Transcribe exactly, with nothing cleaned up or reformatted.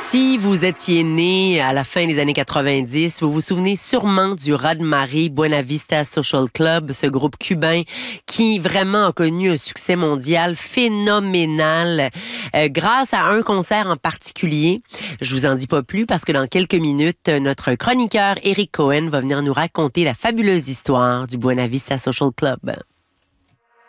Si vous étiez né à la fin des années quatre-vingt-dix, vous vous souvenez sûrement du raz-de-marée Buena Vista Social Club, ce groupe cubain qui vraiment a connu un succès mondial phénoménal euh, grâce à un concert en particulier. Je vous en dis pas plus parce que dans quelques minutes, notre chroniqueur Eric Cohen va venir nous raconter la fabuleuse histoire du Buena Vista Social Club.